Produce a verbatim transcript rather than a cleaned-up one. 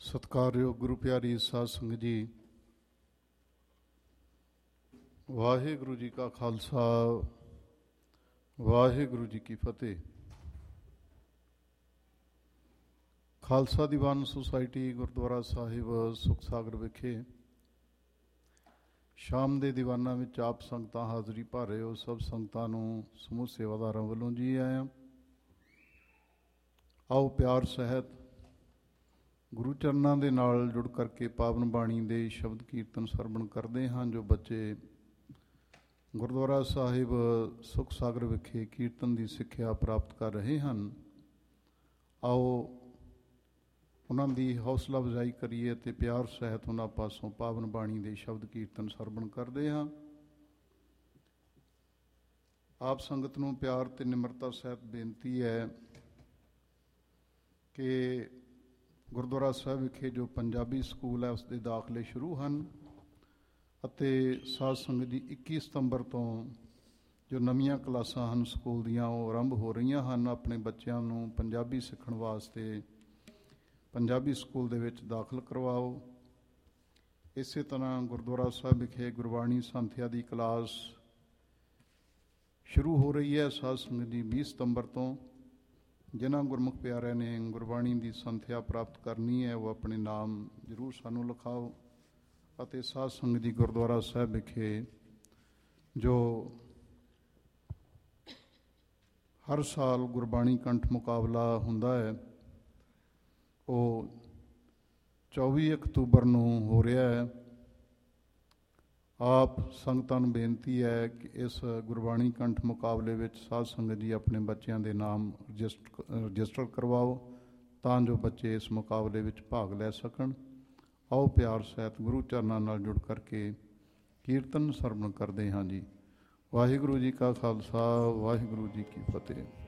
ਸਤਿਕਾਰਯੋਗ ਗੁਰੂ ਪਿਆਰੀ ਸਾਧ ਸੰਗਤ ਜੀ, ਵਾਹਿਗੁਰੂ ਜੀ ਕਾ ਖਾਲਸਾ, ਵਾਹਿਗੁਰੂ ਜੀ ਕੀ ਫਤਿਹ। ਖਾਲਸਾ ਦੀਵਾਨ ਸੁਸਾਇਟੀ ਗੁਰਦੁਆਰਾ ਸਾਹਿਬ ਸੁਖ ਸਾਗਰ ਵਿਖੇ ਸ਼ਾਮ ਦੇ ਦੀਵਾਨਾਂ ਵਿੱਚ ਆਪ ਸੰਗਤਾਂ ਹਾਜ਼ਰੀ ਭਰ ਰਹੇ ਹੋ। ਸਭ ਸੰਗਤਾਂ ਨੂੰ ਸਮੂਹ ਸੇਵਾਦਾਰਾਂ ਵੱਲੋਂ ਜੀ ਆਇਆਂ। ਆਓ ਪਿਆਰ ਸਹਿਤ ਗੁਰੂ ਚਰਨਾਂ ਦੇ ਨਾਲ ਜੁੜ ਕਰਕੇ ਪਾਵਨ ਬਾਣੀ ਦੇ ਸ਼ਬਦ ਕੀਰਤਨ ਸਰਵਣ ਕਰਦੇ ਹਾਂ। ਜੋ ਬੱਚੇ ਗੁਰਦੁਆਰਾ ਸਾਹਿਬ ਸੁਖ ਸਾਗਰ ਵਿਖੇ ਕੀਰਤਨ ਦੀ ਸਿੱਖਿਆ ਪ੍ਰਾਪਤ ਕਰ ਰਹੇ ਹਨ, ਆਓ ਉਹਨਾਂ ਦੀ ਹੌਸਲਾ ਅਫਜ਼ਾਈ ਕਰੀਏ ਅਤੇ ਪਿਆਰ ਸਹਿਤ ਉਹਨਾਂ ਪਾਸੋਂ ਪਾਵਨ ਬਾਣੀ ਦੇ ਸ਼ਬਦ ਕੀਰਤਨ ਸਰਵਣ ਕਰਦੇ ਹਾਂ। ਆਪ ਸੰਗਤ ਨੂੰ ਪਿਆਰ ਅਤੇ ਨਿਮਰਤਾ ਸਹਿਤ ਬੇਨਤੀ ਹੈ ਕਿ ਗੁਰਦੁਆਰਾ ਸਾਹਿਬ ਵਿਖੇ ਜੋ ਪੰਜਾਬੀ ਸਕੂਲ ਹੈ ਉਸ ਦੇ ਦਾਖਲੇ ਸ਼ੁਰੂ ਹਨ ਅਤੇ ਸਾਧ ਸੰਗਤ ਜੀ ਇੱਕੀ ਸਤੰਬਰ ਤੋਂ ਜੋ ਨਵੀਆਂ ਕਲਾਸਾਂ ਹਨ ਸਕੂਲ ਦੀਆਂ ਉਹ ਆਰੰਭ ਹੋ ਰਹੀਆਂ ਹਨ। ਆਪਣੇ ਬੱਚਿਆਂ ਨੂੰ ਪੰਜਾਬੀ ਸਿੱਖਣ ਵਾਸਤੇ ਪੰਜਾਬੀ ਸਕੂਲ ਦੇ ਵਿੱਚ ਦਾਖਲ ਕਰਵਾਓ। ਇਸੇ ਤਰ੍ਹਾਂ ਗੁਰਦੁਆਰਾ ਸਾਹਿਬ ਵਿਖੇ ਗੁਰਬਾਣੀ ਸੰਥਿਆ ਦੀ ਕਲਾਸ ਸ਼ੁਰੂ ਹੋ ਰਹੀ ਹੈ ਸਾਧ ਸੰਗਤ ਜੀ ਵੀਹ ਸਤੰਬਰ ਤੋਂ। ਜਿਨ੍ਹਾਂ ਗੁਰਮੁਖ ਪਿਆਰਿਆਂ ਨੇ ਗੁਰਬਾਣੀ ਦੀ ਸੰਥਿਆ ਪ੍ਰਾਪਤ ਕਰਨੀ ਹੈ ਉਹ ਆਪਣੇ ਨਾਮ ਜ਼ਰੂਰ ਸਾਨੂੰ ਲਿਖਾਓ। ਅਤੇ ਸਾਧ ਸੰਗਤ ਜੀ ਗੁਰਦੁਆਰਾ ਸਾਹਿਬ ਵਿਖੇ ਜੋ ਹਰ ਸਾਲ ਗੁਰਬਾਣੀ ਕੰਠ ਮੁਕਾਬਲਾ ਹੁੰਦਾ ਹੈ ਉਹ ਚੌਵੀ ਅਕਤੂਬਰ ਨੂੰ ਹੋ ਰਿਹਾ ਹੈ। ਆਪ ਸੰਗਤਾਂ ਨੂੰ ਬੇਨਤੀ ਹੈ ਕਿ ਇਸ ਗੁਰਬਾਣੀ ਕੰਠ ਮੁਕਾਬਲੇ ਵਿੱਚ ਸਾਧ ਸੰਗਤ ਜੀ ਆਪਣੇ ਬੱਚਿਆਂ ਦੇ ਨਾਮ ਰਜਿਸਟਰ ਰਜਿਸਟਰ ਕਰਵਾਓ ਤਾਂ ਜੋ ਬੱਚੇ ਇਸ ਮੁਕਾਬਲੇ ਵਿੱਚ ਭਾਗ ਲੈ ਸਕਣ। ਆਓ ਪਿਆਰ ਸਹਿਤ ਗੁਰੂ ਚਰਨਾਂ ਨਾਲ ਜੁੜ ਕਰਕੇ ਕੀਰਤਨ ਸਰਵਣ ਕਰਦੇ ਹਾਂ ਜੀ। ਵਾਹਿਗੁਰੂ ਜੀ ਕਾ ਖਾਲਸਾ, ਵਾਹਿਗੁਰੂ ਜੀ ਕੀ ਫਤਿਹ।